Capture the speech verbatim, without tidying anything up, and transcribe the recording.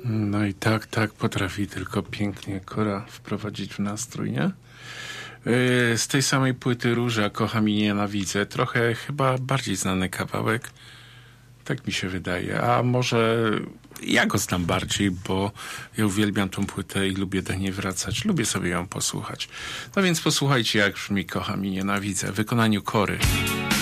No i tak, tak potrafi tylko pięknie Kora wprowadzić w nastrój, nie? Yy, z tej samej płyty Róża Kocham i nienawidzę. Trochę chyba bardziej znany kawałek. Tak mi się wydaje. A może ja go znam bardziej, bo ja uwielbiam tą płytę i lubię do niej wracać. Lubię sobie ją posłuchać. No więc posłuchajcie, jak brzmi Kocham i nienawidzę w wykonaniu Kory.